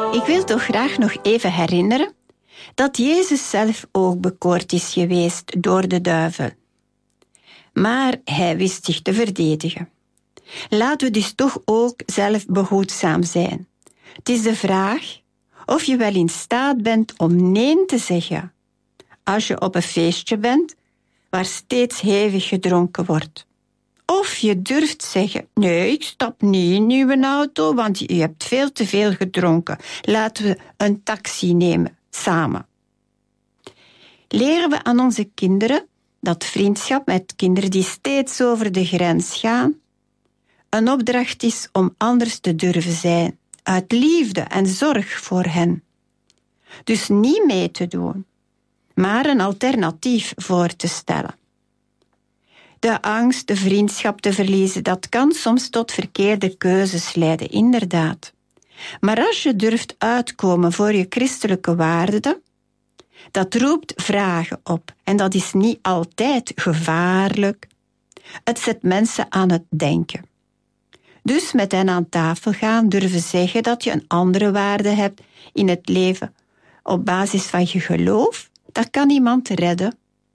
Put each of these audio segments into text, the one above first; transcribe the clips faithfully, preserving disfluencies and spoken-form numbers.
Ik wil toch graag nog even herinneren dat Jezus zelf ook bekoord is geweest door de duivel. Maar hij wist zich te verdedigen. Laten we dus toch ook zelf behoedzaam zijn. Het is de vraag of je wel in staat bent om nee te zeggen als je op een feestje bent waar steeds hevig gedronken wordt. Of je durft zeggen, nee, ik stap niet in uw auto, want je hebt veel te veel gedronken. Laten we een taxi nemen, samen. Leren we aan onze kinderen dat vriendschap met kinderen die steeds over de grens gaan, een opdracht is om anders te durven zijn, uit liefde en zorg voor hen. Dus niet mee te doen, maar een alternatief voor te stellen. De angst de vriendschap te verliezen, dat kan soms tot verkeerde keuzes leiden, inderdaad. Maar als je durft uitkomen voor je christelijke waarden, dat roept vragen op. En dat is niet altijd gevaarlijk. Het zet mensen aan het denken. Dus met hen aan tafel gaan, durven zeggen dat je een andere waarde hebt in het leven op basis van je geloof, dat kan iemand redden.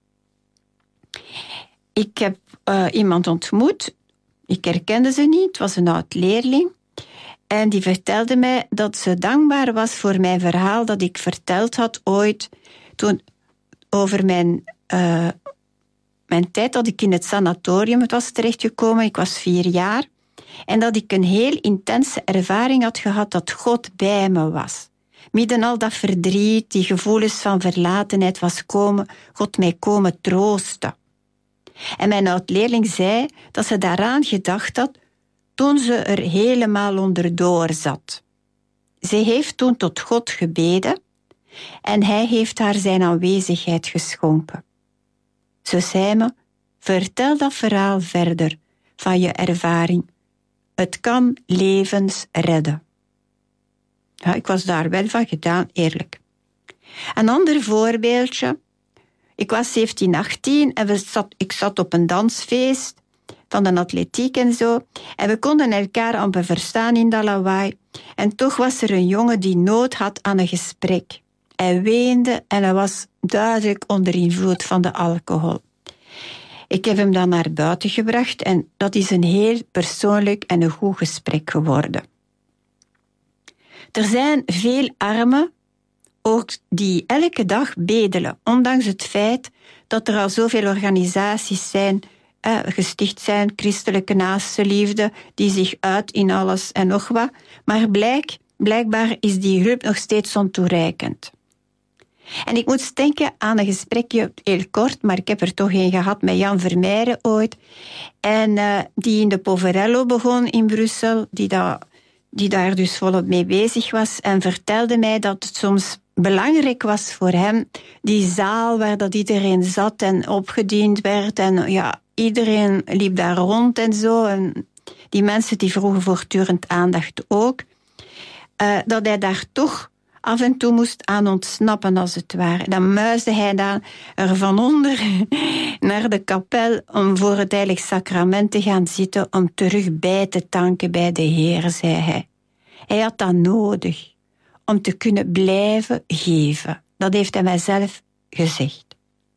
Ik heb uh, iemand ontmoet, ik herkende ze niet, het was een oud-leerling. En die vertelde mij dat ze dankbaar was voor mijn verhaal dat ik verteld had ooit toen over mijn, uh, mijn tijd dat ik in het sanatorium was terechtgekomen. Ik was vier jaar. En dat ik een heel intense ervaring had gehad dat God bij me was. Midden al dat verdriet, die gevoelens van verlatenheid was komen, God mij komen troosten. En mijn oud-leerling zei dat ze daaraan gedacht had toen ze er helemaal onderdoor zat. Ze heeft toen tot God gebeden en hij heeft haar zijn aanwezigheid geschonken. Zo zei me, vertel dat verhaal verder van je ervaring. Het kan levens redden. Ja, ik was daar wel van gedaan, eerlijk. Een ander voorbeeldje. Ik was zeventien, achttien en we zat, ik zat op een dansfeest van de atletiek en zo. En we konden elkaar amper verstaan in dat lawaai. En toch was er een jongen die nood had aan een gesprek. Hij weende en hij was duidelijk onder invloed van de alcohol. Ik heb hem dan naar buiten gebracht en dat is een heel persoonlijk en een goed gesprek geworden. Er zijn veel armen, ook die elke dag bedelen, ondanks het feit dat er al zoveel organisaties zijn, eh, gesticht zijn, christelijke naaste liefde, die zich uit in alles en nog wat. Maar blijk, blijkbaar is die hulp nog steeds ontoereikend. En ik moet denken aan een gesprekje, heel kort, maar ik heb er toch een gehad met Jan Vermeijren ooit. En uh, die in de Poverello begon in Brussel, die, da, die daar dus volop mee bezig was. En vertelde mij dat het soms belangrijk was voor hem, die zaal waar dat iedereen zat en opgediend werd. En ja, iedereen liep daar rond en zo. En die mensen die vroegen voortdurend aandacht ook. Uh, dat hij daar toch af en toe moest aan ontsnappen, als het ware. Dan muisde hij dan er van onder naar de kapel om voor het heilig sacrament te gaan zitten, om terug bij te tanken bij de Heer, zei hij. Hij had dat nodig, om te kunnen blijven geven. Dat heeft hij mij zelf gezegd.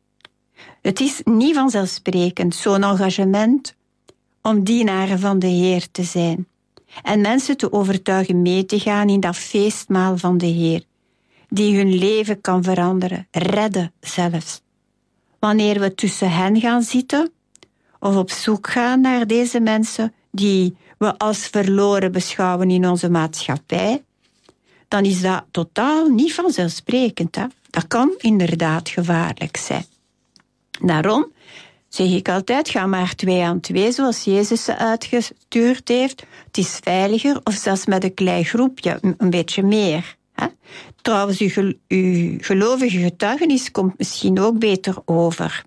Het is niet vanzelfsprekend, zo'n engagement, om dienaren van de Heer te zijn. En mensen te overtuigen mee te gaan in dat feestmaal van de Heer, die hun leven kan veranderen, redden zelfs. Wanneer we tussen hen gaan zitten, of op zoek gaan naar deze mensen die we als verloren beschouwen in onze maatschappij, dan is dat totaal niet vanzelfsprekend. Hè? Dat kan inderdaad gevaarlijk zijn. Daarom zeg ik altijd, ga maar twee aan twee, zoals Jezus ze uitgestuurd heeft. Het is veiliger, of zelfs met een klein groepje, een beetje meer. Hè? Trouwens, uw, gel- uw gelovige getuigenis komt misschien ook beter over.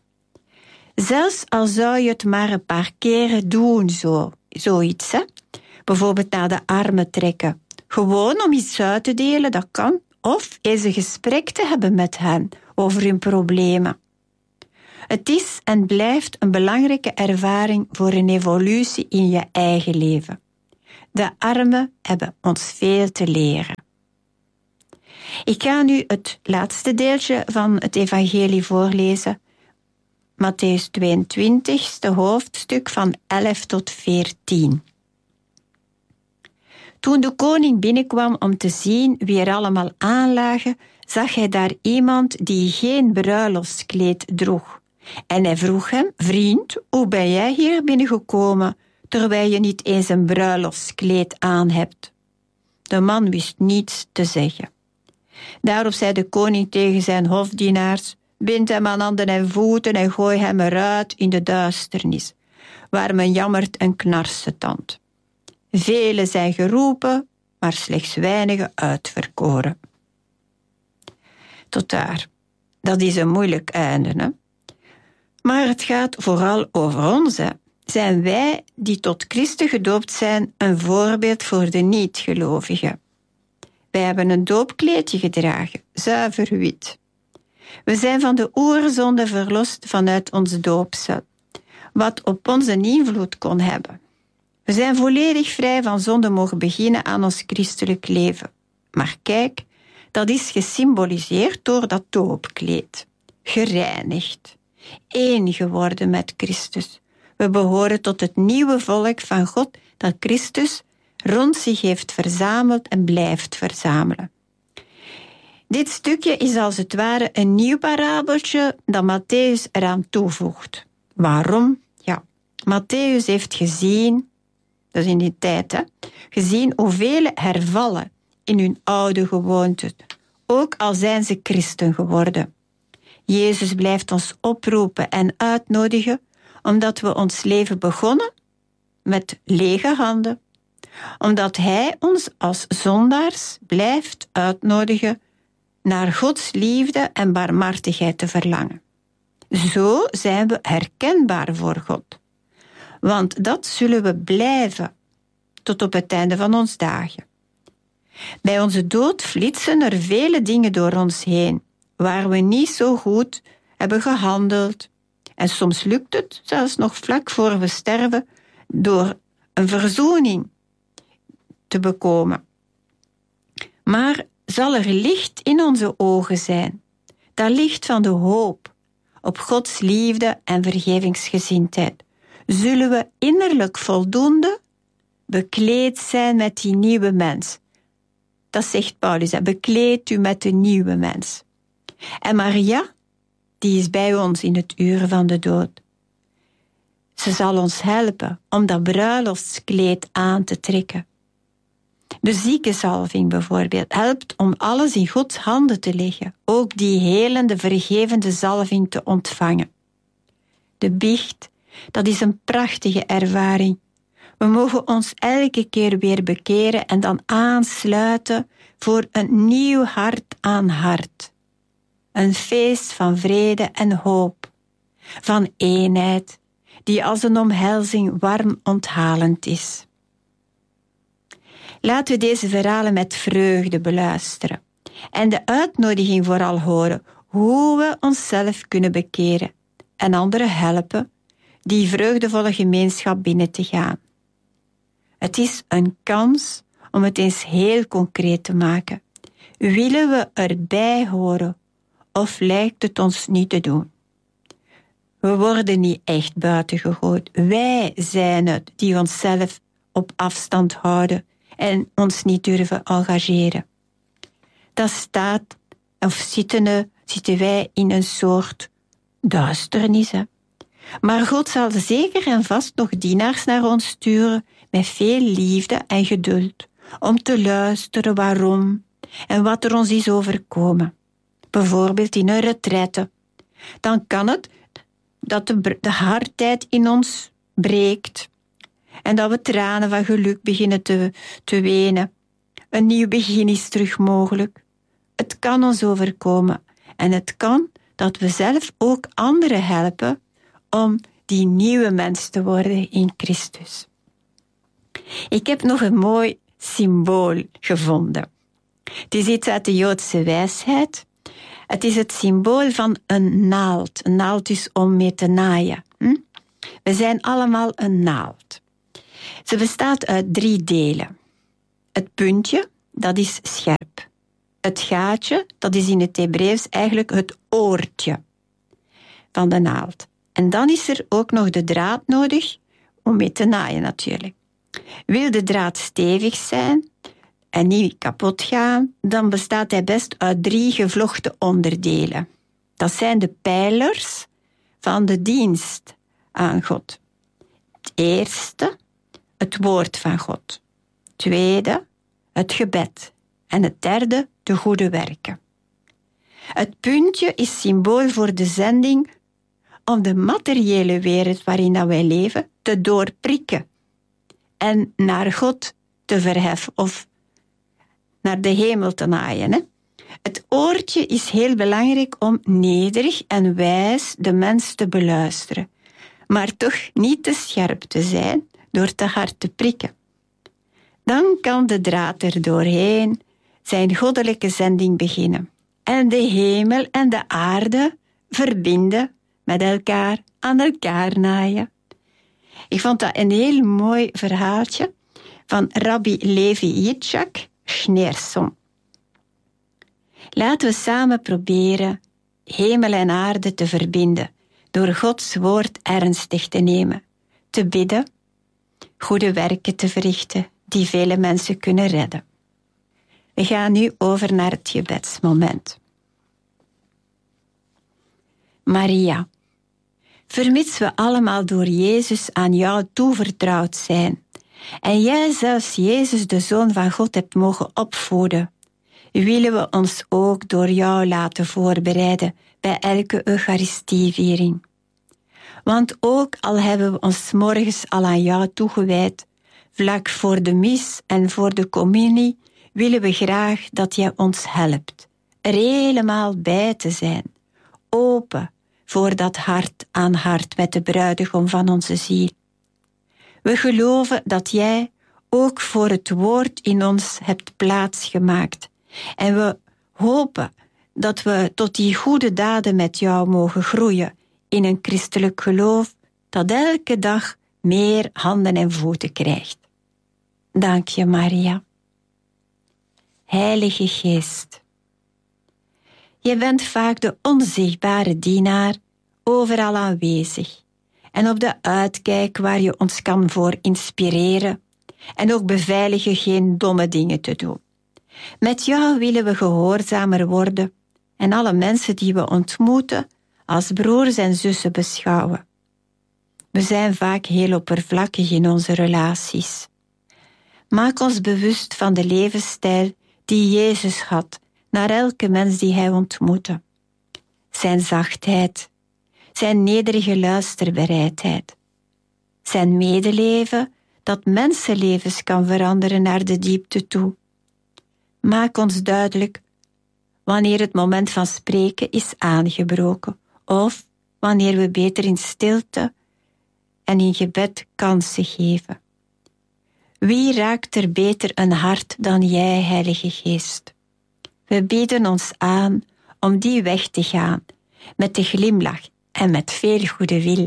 Zelfs al zou je het maar een paar keren doen, zo, zoiets. Hè? Bijvoorbeeld naar de armen trekken. Gewoon om iets uit te delen, dat kan. Of eens een gesprek te hebben met hen over hun problemen. Het is en blijft een belangrijke ervaring voor een evolutie in je eigen leven. De armen hebben ons veel te leren. Ik ga nu het laatste deeltje van het evangelie voorlezen. Mattheüs tweeëntwintigste hoofdstuk van elf tot veertien. Toen de koning binnenkwam om te zien wie er allemaal aanlagen, zag hij daar iemand die geen bruiloftskleed droeg. En hij vroeg hem: vriend, hoe ben jij hier binnengekomen, terwijl je niet eens een bruiloftskleed aan hebt? De man wist niets te zeggen. Daarop zei de koning tegen zijn hofdienaars: bind hem aan handen en voeten en gooi hem eruit in de duisternis, waar men jammert en knarsetandt. Velen zijn geroepen, maar slechts weinigen uitverkoren. Tot daar. Dat is een moeilijk einde, hè? Maar het gaat vooral over ons, hè. Zijn wij die tot Christus gedoopt zijn een voorbeeld voor de niet-gelovigen? Wij hebben een doopkleedje gedragen, zuiver wit. We zijn van de oerzonde verlost vanuit ons doopsel, wat op ons een invloed kon hebben. We zijn volledig vrij van zonde mogen beginnen aan ons christelijk leven. Maar kijk, dat is gesymboliseerd door dat doopkleed. Gereinigd. Eén geworden met Christus. We behoren tot het nieuwe volk van God dat Christus rond zich heeft verzameld en blijft verzamelen. Dit stukje is als het ware een nieuw parabeltje dat Mattheüs eraan toevoegt. Waarom? Ja, Mattheüs heeft gezien, dat is in die tijd, hè, gezien hoeveel hervallen in hun oude gewoonten, ook al zijn ze christen geworden. Jezus blijft ons oproepen en uitnodigen, omdat we ons leven begonnen met lege handen, omdat Hij ons als zondaars blijft uitnodigen naar Gods liefde en barmhartigheid te verlangen. Zo zijn we herkenbaar voor God. Want dat zullen we blijven tot op het einde van ons dagen. Bij onze dood flitsen er vele dingen door ons heen, waar we niet zo goed hebben gehandeld. En soms lukt het, zelfs nog vlak voor we sterven, door een verzoening te bekomen. Maar zal er licht in onze ogen zijn, dat licht van de hoop, op Gods liefde en vergevingsgezindheid, zullen we innerlijk voldoende bekleed zijn met die nieuwe mens. Dat zegt Paulus, hè, bekleed u met de nieuwe mens. En Maria, die is bij ons in het uur van de dood. Ze zal ons helpen om dat bruiloftskleed aan te trekken. De ziekenzalving bijvoorbeeld helpt om alles in Gods handen te leggen, ook die helende, vergevende zalving te ontvangen. De biecht, dat is een prachtige ervaring. We mogen ons elke keer weer bekeren en dan aansluiten voor een nieuw hart aan hart. Een feest van vrede en hoop, van eenheid, die als een omhelzing warm onthalend is. Laten we deze verhalen met vreugde beluisteren en de uitnodiging vooral horen hoe we onszelf kunnen bekeren en anderen helpen die vreugdevolle gemeenschap binnen te gaan. Het is een kans om het eens heel concreet te maken. Willen we erbij horen of lijkt het ons niet te doen? We worden niet echt buiten gegooid. Wij zijn het die onszelf op afstand houden en ons niet durven engageren. Dat staat, of zitten, zitten wij in een soort duisternis. Hè? Maar God zal zeker en vast nog dienaars naar ons sturen met veel liefde en geduld, om te luisteren waarom en wat er ons is overkomen. Bijvoorbeeld in een retraite. Dan kan het dat de, de hardheid in ons breekt en dat we tranen van geluk beginnen te, te wenen. Een nieuw begin is terug mogelijk. Het kan ons overkomen en het kan dat we zelf ook anderen helpen om die nieuwe mens te worden in Christus. Ik heb nog een mooi symbool gevonden. Het is iets uit de Joodse wijsheid. Het is het symbool van een naald. Een naald is om mee te naaien. Hm? We zijn allemaal een naald. Ze bestaat uit drie delen. Het puntje, dat is scherp. Het gaatje, dat is in het Hebreeuws eigenlijk het oortje van de naald. En dan is er ook nog de draad nodig om mee te naaien natuurlijk. Wil de draad stevig zijn en niet kapot gaan, dan bestaat hij best uit drie gevlochten onderdelen. Dat zijn de pijlers van de dienst aan God. Het eerste, het woord van God. Tweede, het gebed. En het derde, de goede werken. Het puntje is symbool voor de zending om de materiële wereld waarin wij leven te doorprikken en naar God te verheffen of naar de hemel te naaien. Hè? Het oortje is heel belangrijk om nederig en wijs de mens te beluisteren, maar toch niet te scherp te zijn door te hard te prikken. Dan kan de draad er doorheen zijn goddelijke zending beginnen en de hemel en de aarde verbinden met elkaar, aan elkaar naaien. Ik vond dat een heel mooi verhaaltje van Rabbi Levi Yitzhak Schneerson. Laten we samen proberen hemel en aarde te verbinden door Gods woord ernstig te nemen, te bidden, goede werken te verrichten die vele mensen kunnen redden. We gaan nu over naar het gebedsmoment. Maria, vermits we allemaal door Jezus aan jou toevertrouwd zijn en jij zelfs Jezus de Zoon van God hebt mogen opvoeden, willen we ons ook door jou laten voorbereiden bij elke Eucharistieviering. Want ook al hebben we ons morgens al aan jou toegewijd, vlak voor de mis en voor de communie, willen we graag dat jij ons helpt er helemaal bij te zijn, open voor dat hart aan hart met de bruidegom van onze ziel. We geloven dat jij ook voor het woord in ons hebt plaatsgemaakt en we hopen dat we tot die goede daden met jou mogen groeien in een christelijk geloof dat elke dag meer handen en voeten krijgt. Dank je, Maria. Heilige Geest, je bent vaak de onzichtbare dienaar, overal aanwezig en op de uitkijk waar je ons kan voor inspireren en ook beveiligen geen domme dingen te doen. Met jou willen we gehoorzamer worden en alle mensen die we ontmoeten als broers en zussen beschouwen. We zijn vaak heel oppervlakkig in onze relaties. Maak ons bewust van de levensstijl die Jezus had naar elke mens die hij ontmoette. Zijn zachtheid, zijn nederige luisterbereidheid, zijn medeleven dat mensenlevens kan veranderen naar de diepte toe. Maak ons duidelijk wanneer het moment van spreken is aangebroken of wanneer we beter in stilte en in gebed kansen geven. Wie raakt er beter een hart dan jij, Heilige Geest? We bieden ons aan om die weg te gaan, met de glimlach en met veel goede wil.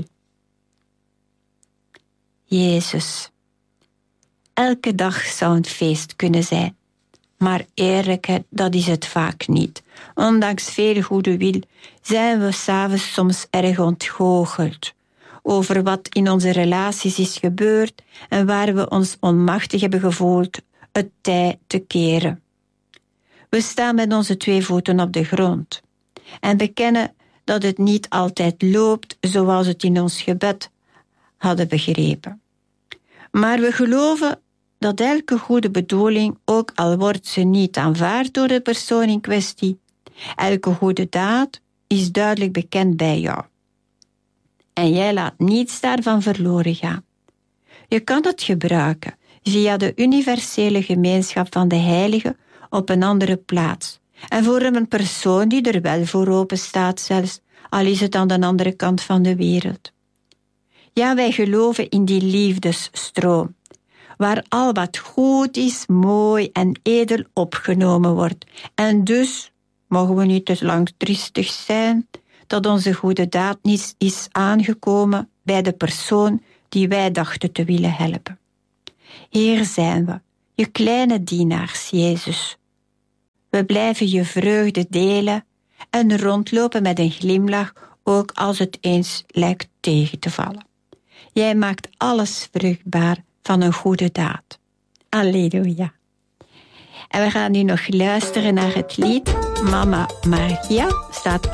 Jezus, elke dag zou een feest kunnen zijn, maar eerlijkheid, dat is het vaak niet. Ondanks veel goede wil zijn we 's avonds soms erg ontgoocheld over wat in onze relaties is gebeurd en waar we ons onmachtig hebben gevoeld het tij te keren. We staan met onze twee voeten op de grond en bekennen dat het niet altijd loopt zoals het in ons gebed hadden begrepen. Maar we geloven dat elke goede bedoeling, ook al wordt ze niet aanvaard door de persoon in kwestie, elke goede daad is duidelijk bekend bij jou. En jij laat niets daarvan verloren gaan. Je kan het gebruiken via de universele gemeenschap van de heiligen op een andere plaats. En voor een persoon die er wel voor open staat zelfs, al is het aan de andere kant van de wereld. Ja, wij geloven in die liefdesstroom, waar al wat goed is, mooi en edel opgenomen wordt. En dus mogen we niet te lang triestig zijn dat onze goede daad niet is aangekomen bij de persoon die wij dachten te willen helpen. Hier zijn we, je kleine dienaars, Jezus. We blijven je vreugde delen en rondlopen met een glimlach, ook als het eens lijkt tegen te vallen. Jij maakt alles vruchtbaar van een goede daad. Alleluia. En we gaan nu nog luisteren naar het lied Mama Maria, staat